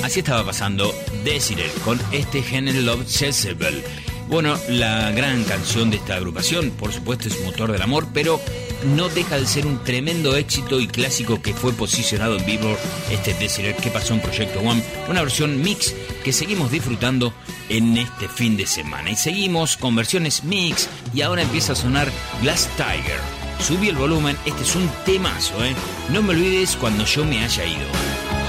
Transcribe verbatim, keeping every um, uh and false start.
Así estaba pasando Desiree con este Henry Love Jezebel. Bueno, la gran canción de esta agrupación, por supuesto, es Motor del Amor, pero no deja de ser un tremendo éxito y clásico que fue posicionado en Billboard, este Desiree que pasó en Proyecto One, una versión mix que seguimos disfrutando en este fin de semana. Y seguimos con versiones mix y ahora empieza a sonar Glass Tiger. Subí el volumen, este es un temazo, ¿eh? No me olvides cuando yo me haya ido.